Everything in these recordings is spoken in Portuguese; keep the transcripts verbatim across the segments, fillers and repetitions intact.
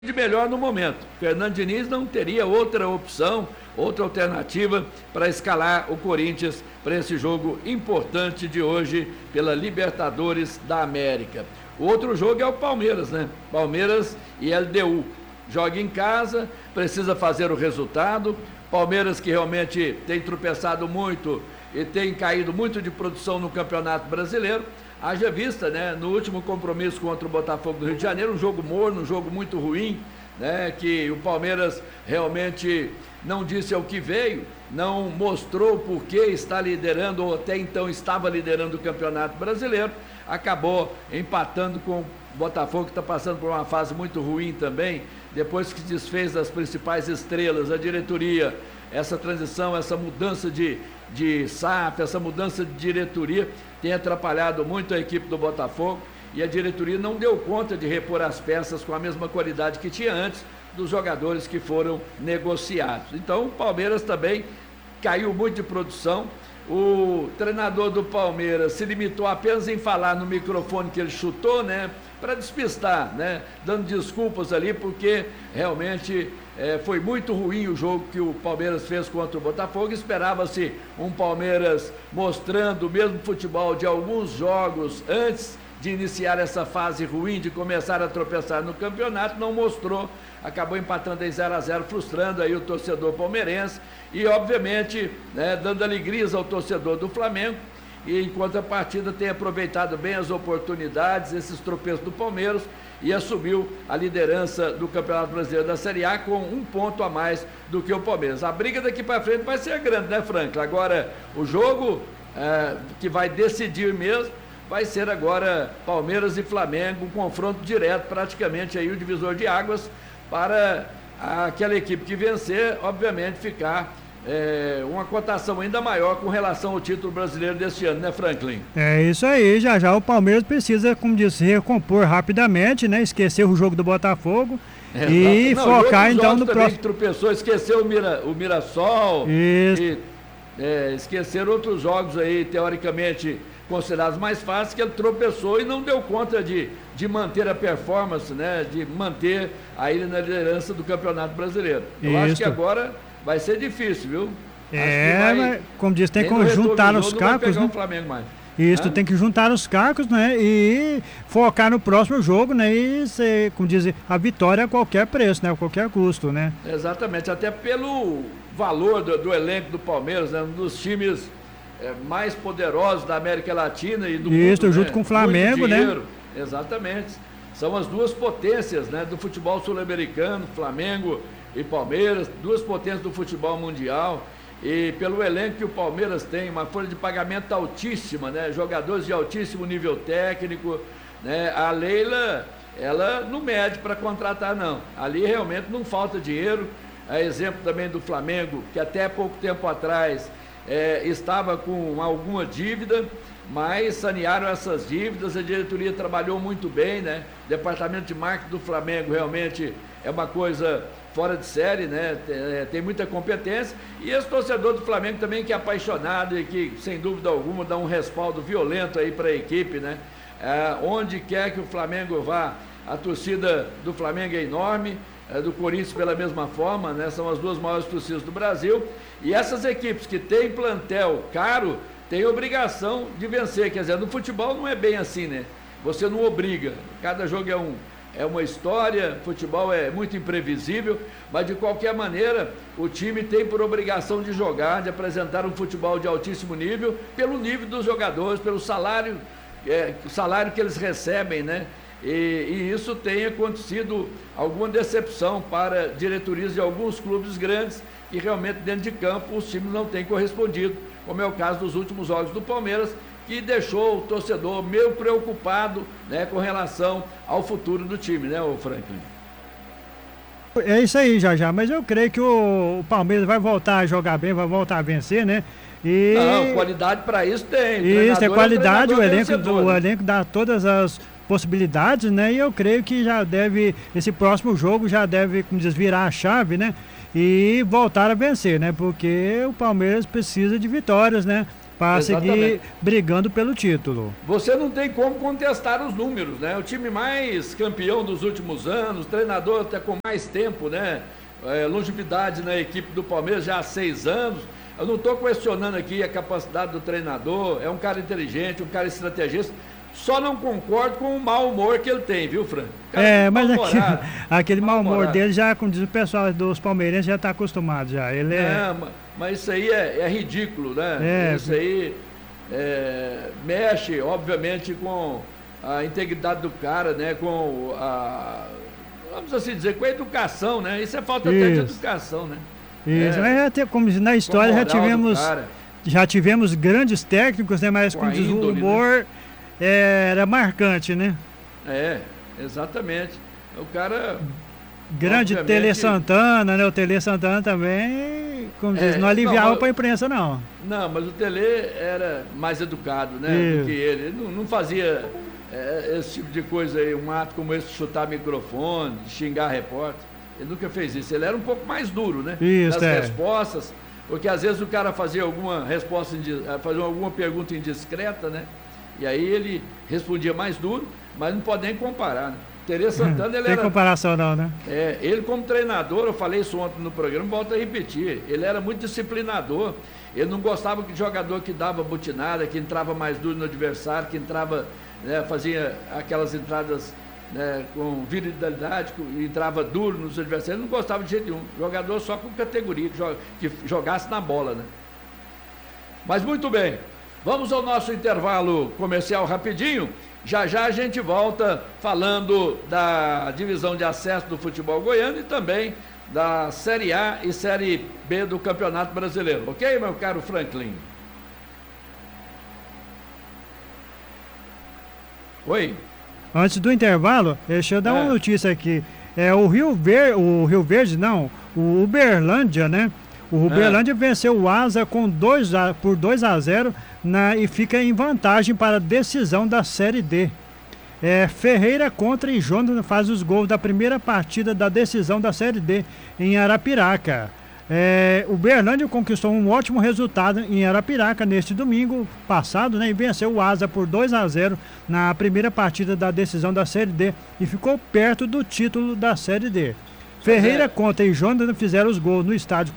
de melhor no momento. Fernando Diniz não teria outra opção, outra alternativa para escalar o Corinthians para esse jogo importante de hoje pela Libertadores da América. O outro jogo é o Palmeiras, né? Palmeiras e L D U. Joga em casa, precisa fazer o resultado. Palmeiras que realmente tem tropeçado muito e tem caído muito de produção no Campeonato Brasileiro. Haja vista, né, no último compromisso contra o Botafogo do Rio de Janeiro, um jogo morno, um jogo muito ruim, né, que o Palmeiras realmente não disse ao que veio, não mostrou por que está liderando, ou até então estava liderando o Campeonato Brasileiro, acabou empatando com o Botafogo, que está passando por uma fase muito ruim também, depois que desfez das principais estrelas, a diretoria, essa transição, essa mudança de, de S A F, essa mudança de diretoria, tem atrapalhado muito a equipe do Botafogo e a diretoria não deu conta de repor as peças com a mesma qualidade que tinha antes dos jogadores que foram negociados. Então o Palmeiras também caiu muito de produção. O treinador do Palmeiras se limitou apenas em falar no microfone que ele chutou, né, para despistar, né, dando desculpas ali, porque realmente é, foi muito ruim o jogo que o Palmeiras fez contra o Botafogo. Esperava-se um Palmeiras mostrando o mesmo futebol de alguns jogos antes de iniciar essa fase ruim, de começar a tropeçar no campeonato, não mostrou, acabou empatando em zero a zero, frustrando aí o torcedor palmeirense e, obviamente, né, dando alegrias ao torcedor do Flamengo, e em contrapartida tem aproveitado bem as oportunidades, esses tropeços do Palmeiras, e assumiu a liderança do Campeonato Brasileiro da Série A com um ponto a mais do que o Palmeiras. A briga daqui para frente vai ser grande, né, Franklin? Agora, o jogo é, que vai decidir mesmo vai ser agora Palmeiras e Flamengo, um confronto direto, praticamente aí o divisor de águas, para aquela equipe que vencer, obviamente, ficar é, uma cotação ainda maior com relação ao título brasileiro deste ano, né, Franklin? É isso aí, já já o Palmeiras precisa, como disse, recompor rapidamente, né, esquecer o jogo do Botafogo. É, e não, focar e então no próximo. Que tropeçou, esqueceu o, Mira, o Mirassol, isso. E, é, esquecer outros jogos aí, teoricamente considerados mais fáceis, que ele tropeçou e não deu conta de, de manter a performance, né, de manter a ele na liderança do Campeonato Brasileiro. Eu Isso. acho que agora vai ser difícil, viu? É, vai, mas, como diz, tem que juntar os cacos, né? O Flamengo mais. Isso, ah? tem que juntar os cacos, né, e focar no próximo jogo, né, e ser, como diz, a vitória a qualquer preço, né, a qualquer custo, né? Exatamente, até pelo valor do, do elenco do Palmeiras, né, um dos times é, mais poderosos da América Latina e do Isso, mundo, junto né? com o Flamengo, né? Exatamente, são as duas potências, né, do futebol sul-americano, Flamengo e Palmeiras, duas potências do futebol mundial. E pelo elenco que o Palmeiras tem, uma folha de pagamento altíssima, né? Jogadores de altíssimo nível técnico, né? A Leila, ela não mede para contratar, não. Ali realmente não falta dinheiro. É exemplo também do Flamengo, que até pouco tempo atrás é, estava com alguma dívida, mas sanearam essas dívidas, a diretoria trabalhou muito bem, né? O departamento de marketing do Flamengo realmente é uma coisa fora de série, né? Tem, tem muita competência, e esse torcedor do Flamengo também, que é apaixonado e que, sem dúvida alguma, dá um respaldo violento aí para a equipe, né? É, onde quer que o Flamengo vá, a torcida do Flamengo é enorme, é, do Corinthians pela mesma forma, né? São as duas maiores torcidas do Brasil, e essas equipes que têm plantel caro, têm obrigação de vencer. Quer dizer, no futebol não é bem assim, né? Você não obriga, cada jogo é um É uma história, futebol é muito imprevisível, mas de qualquer maneira o time tem por obrigação de jogar, de apresentar um futebol de altíssimo nível, pelo nível dos jogadores, pelo salário, é, salário que eles recebem, né? E, e isso tem acontecido alguma decepção para diretorias de alguns clubes grandes, que realmente dentro de campo os times não têm correspondido, como é o caso dos últimos jogos do Palmeiras, que deixou o torcedor meio preocupado, né, com relação ao futuro do time, né, o Franklin? É isso aí, já já, mas eu creio que o, o Palmeiras vai voltar a jogar bem, vai voltar a vencer, né? E... Não, qualidade para isso tem. Isso, é qualidade, é o, elenco, vencedor, o né? elenco dá todas as possibilidades, né? E eu creio que já deve, esse próximo jogo já deve, como diz, virar a chave, né? E voltar a vencer, né? Porque o Palmeiras precisa de vitórias, né? para seguir brigando pelo título. Você não tem como contestar os números, né? O time mais campeão dos últimos anos, treinador até com mais tempo, né? É, longevidade na equipe do Palmeiras já há seis anos. Eu não estou questionando aqui a capacidade do treinador, é um cara inteligente, um cara estrategista. Só não concordo com o mau humor que ele tem, viu, Fran? É, mas aquele, aquele mau humor dele já, como diz o pessoal dos palmeirenses, já está acostumado já. Ele é... Não, mas isso aí é, é ridículo, né? É. Isso aí é, mexe, obviamente, com a integridade do cara, né? Com a, vamos assim dizer, com a educação, né? Isso é falta Isso. até de educação, né? Isso, é, mas até, como na história já tivemos, já tivemos grandes técnicos, né? Mas como diz o humor... Né? Era marcante, né? É, exatamente. O cara... Grande Tele Santana, né? O Tele Santana também, como diz, é, não aliviava para a imprensa, não. Não, mas o Tele era mais educado, né? Isso. Do que ele. Ele não, não fazia é, esse tipo de coisa aí, um ato como esse de chutar microfone, de xingar repórter. Ele nunca fez isso. Ele era um pouco mais duro, né? Isso, Nas é. respostas, porque às vezes o cara fazia alguma resposta, fazia alguma pergunta indiscreta, né? E aí ele respondia mais duro, mas não pode nem comparar, né? Tele Santana, ele Tem era... comparação não, né? É, ele como treinador, eu falei isso ontem no programa, volto a repetir, ele era muito disciplinador, ele não gostava de jogador que dava butinada, que entrava mais duro no adversário, que entrava, né, fazia aquelas entradas, né, com virilidade, que entrava duro nos adversários, ele não gostava de jeito nenhum, jogador só com categoria, que, joga, que jogasse na bola, né? Mas muito bem. Vamos ao nosso intervalo comercial rapidinho. Já já a gente volta falando da divisão de acesso do futebol goiano e também da Série A e Série B do Campeonato Brasileiro. Ok, meu caro Franklin? Oi. Antes do intervalo, deixa eu dar é. uma notícia aqui. É o Rio Verde, o Rio Verde não, o Uberlândia, né? O Uberlândia é. venceu o Asa com dois a, por dois a zero na, e fica em vantagem para a decisão da Série D. É, Ferreira contra e Jonas faz os gols da primeira partida da decisão da Série D em Arapiraca. É, o Uberlândia conquistou um ótimo resultado em Arapiraca neste domingo passado, né, e venceu o Asa por dois a zero na primeira partida da decisão da Série D e ficou perto do título da Série D. Ferreira contra e Jonas fizeram os gols no estádio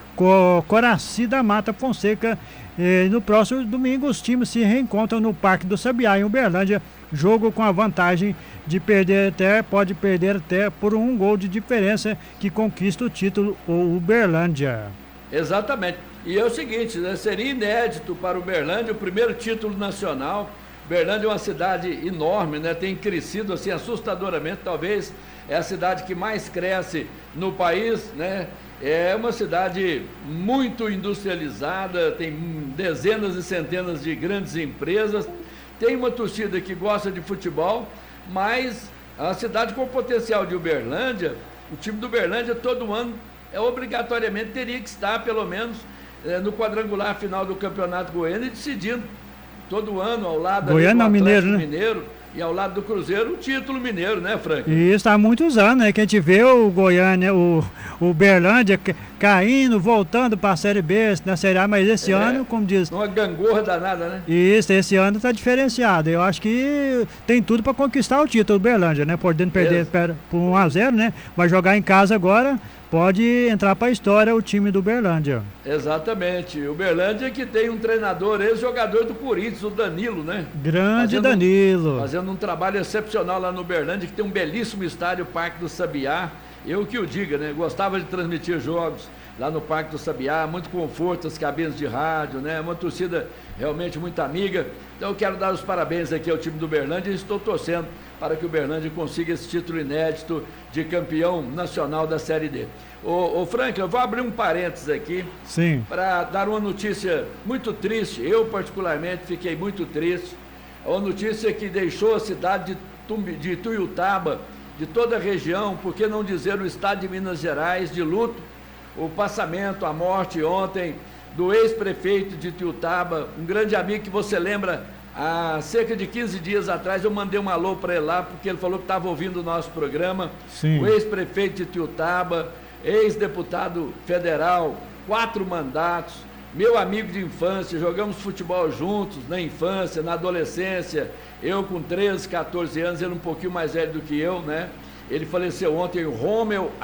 Coraci da Mata Fonseca. E no próximo domingo os times se reencontram no Parque do Sabiá em Uberlândia, jogo com a vantagem de perder até, pode perder até por um gol de diferença que conquista o título o Uberlândia. Exatamente, e é o seguinte, né, seria inédito para o Uberlândia o primeiro título nacional. Uberlândia é uma cidade enorme, né, tem crescido assim assustadoramente, talvez é a cidade que mais cresce no país, né? É uma cidade muito industrializada, tem dezenas e centenas de grandes empresas, tem uma torcida que gosta de futebol, mas a cidade com o potencial de Uberlândia, o time do Uberlândia todo ano é, obrigatoriamente teria que estar pelo menos é, no quadrangular final do Campeonato Goiano e decidindo todo ano ao lado Goiano do Mineiro, né? Mineiro. E ao lado do Cruzeiro, o título mineiro, né, Frank? Isso, há muitos anos, né? Que a gente vê o Goiânia, o, o Uberlândia caindo, voltando para a Série B, na Série A, mas esse é, ano, como diz... Uma gangorra danada, né? Isso, esse ano está diferenciado. Eu acho que tem tudo para conquistar o título do Uberlândia, né? Podendo perder por um a zero, né? Vai jogar em casa agora, pode entrar para a história o time do Uberlândia. Exatamente. O Uberlândia que tem um treinador, ex-jogador do Corinthians, o Danilo, né? Grande fazendo, Danilo. Fazendo um trabalho excepcional lá no Uberlândia, que tem um belíssimo estádio, o Parque do Sabiá. Eu que o diga, né? Gostava de transmitir jogos lá no Parque do Sabiá, muito conforto, as cabines de rádio, né? Uma torcida realmente muito amiga. Então eu quero dar os parabéns aqui ao time do Uberlândia e estou torcendo para que o Uberlândia consiga esse título inédito de campeão nacional da Série D. Ô, ô Frank, eu vou abrir um parênteses aqui para dar uma notícia muito triste. Eu particularmente fiquei muito triste. É uma notícia que deixou a cidade de, Tumbi, de Tuiutaba, de toda a região, por que não dizer o estado de Minas Gerais, de luto. O passamento, a morte ontem do ex-prefeito de Tuiutaba, um grande amigo que você lembra, há cerca de quinze dias atrás eu mandei um alô para ele lá, porque ele falou que estava ouvindo o nosso programa. Sim. O ex-prefeito de Tuiutaba, ex-deputado federal, quatro mandatos, meu amigo de infância, jogamos futebol juntos na infância, na adolescência, eu com treze, quatorze anos, ele um pouquinho mais velho do que eu, né? Ele faleceu ontem, o Rômel